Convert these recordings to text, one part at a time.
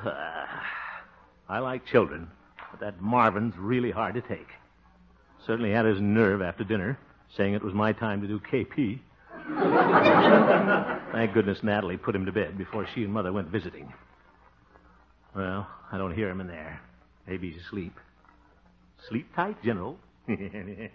I like children, but that Marvin's really hard to take. Certainly had his nerve after dinner, saying it was my time to do KP. Thank goodness Natalie put him to bed before she and Mother went visiting. Well, I don't hear him in there. Maybe he's asleep. Sleep tight, General. Ye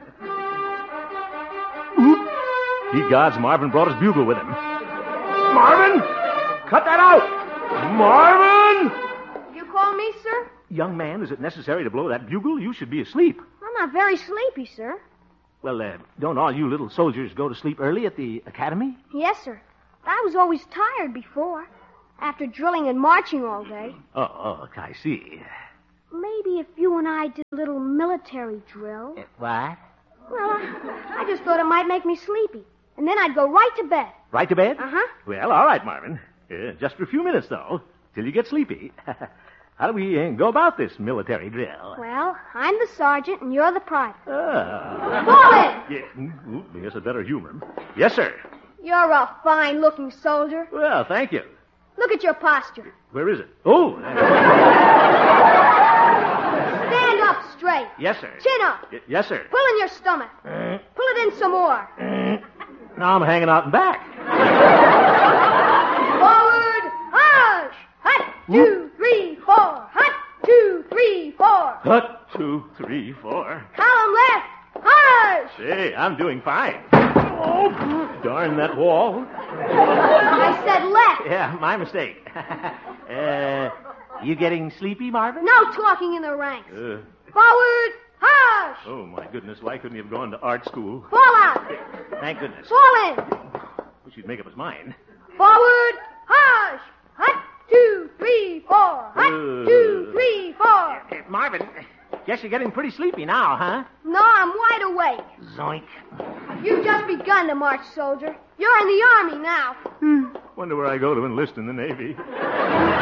gods, Marvin brought his bugle with him. Marvin! Cut that out! Marvin! You call me, sir? Young man, is it necessary to blow that bugle? You should be asleep. I'm not very sleepy, sir. Well, don't all you little soldiers go to sleep early at the academy? Yes, sir. I was always tired before, after drilling and marching all day. Oh, I see. Maybe if you and I did a little military drill. What? Well, I just thought it might make me sleepy. And then I'd go right to bed. Right to bed? Uh-huh. Well, all right, Marvin. Just for a few minutes, though, till you get sleepy. How do we go about this military drill? Well, I'm the sergeant and you're the private. Fall in! Yeah. I guess I better humor him. Yes, sir. You're a fine-looking soldier. Well, thank you. Look at your posture. Where is it? Oh. Stand up straight. Yes, sir. Chin up. Yes, sir. Pull in your stomach. Pull it in some more. Now I'm hanging out in back. Forward. Hush. Hut. 2, 3, 4. Hut. 2, 3, 4. Hut. 2, 3, 4. Column left. Hush. Hey, I'm doing fine. Oh, darn that wall. I said left. Yeah, my mistake. You getting sleepy, Marvin? No talking in the ranks. Forward. Hush. Oh, my goodness. Why couldn't he have gone to art school? Fall out. Thank goodness. Fall in. Wish he'd make up his mind. Forward. Hush. Hut. 2, 3, 4. Hut. 2, 3, 4. Marvin, guess you're getting pretty sleepy now, huh? No, I'm wide awake. Zoink. You've just begun to march, soldier. You're in the army now. Wonder where I go to enlist in the Navy.